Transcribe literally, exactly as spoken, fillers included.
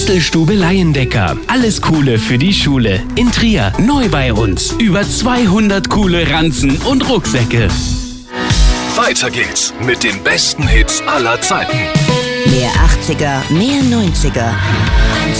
Bastelstube Laiendecker. Alles Coole für die Schule. In Trier, neu bei uns. Über zweihundert coole Ranzen und Rucksäcke. Weiter geht's mit den besten Hits aller Zeiten. Mehr achtziger, mehr neunziger.